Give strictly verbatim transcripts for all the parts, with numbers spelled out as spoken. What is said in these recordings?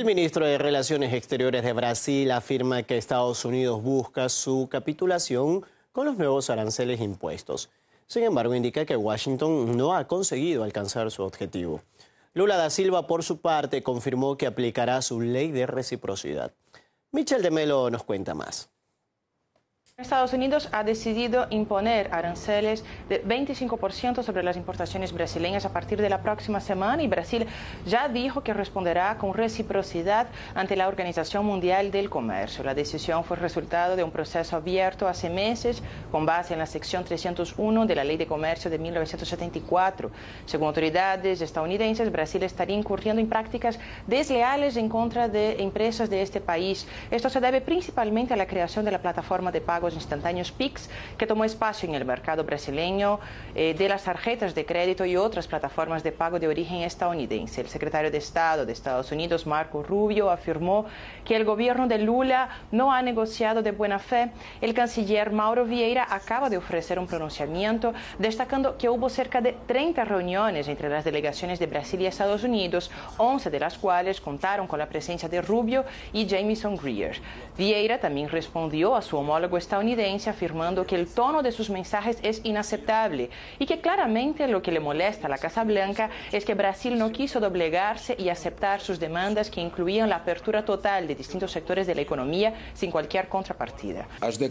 El ministro de Relaciones Exteriores de Brasil afirma que Estados Unidos busca su capitulación con los nuevos aranceles impuestos. Sin embargo, indica que Washington no ha conseguido alcanzar su objetivo. Lula da Silva, por su parte, confirmó que aplicará su ley de reciprocidad. Michel de Melo nos cuenta más. Estados Unidos ha decidido imponer aranceles de veinticinco por ciento sobre las importaciones brasileñas a partir de la próxima semana y Brasil ya dijo que responderá con reciprocidad ante la Organización Mundial del Comercio. La decisión fue resultado de un proceso abierto hace meses con base en la sección trescientos uno de la Ley de Comercio de mil novecientos setenta y cuatro. Según autoridades estadounidenses, Brasil estaría incurriendo en prácticas desleales en contra de empresas de este país. Esto se debe principalmente a la creación de la plataforma de pagos instantáneos Pix, que tomó espacio en el mercado brasileño eh, de las tarjetas de crédito y otras plataformas de pago de origen estadounidense. El secretario de Estado de Estados Unidos, Marco Rubio, afirmó que el gobierno de Lula no ha negociado de buena fe. El canciller Mauro Vieira acaba de ofrecer un pronunciamiento destacando que hubo cerca de treinta reuniones entre las delegaciones de Brasil y Estados Unidos, once de las cuales contaron con la presencia de Rubio y Jamieson Greer. Vieira también respondió a su homólogo estadounidense afirmando que el tono de sus mensajes es inaceptable y que claramente lo que le molesta a la Casa Blanca es que Brasil no quiso doblegarse y aceptar sus demandas que incluían la apertura total de distintos sectores de la economía sin cualquier contrapartida.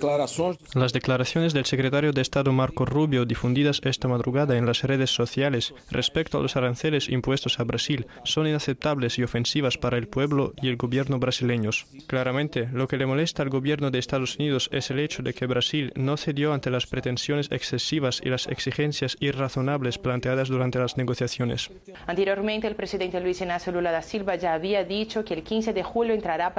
Las declaraciones del secretario de Estado Marco Rubio difundidas esta madrugada en las redes sociales respecto a los aranceles impuestos a Brasil son inaceptables y ofensivas para el pueblo y el gobierno brasileños. Claramente, lo que le molesta al gobierno de Estados Unidos es el hecho de que Brasil no cedió ante las pretensiones excesivas y las exigencias irrazonables planteadas durante las negociaciones. Anteriormente, el presidente Luis Inácio Lula da Silva ya había dicho que el quince de julio entrará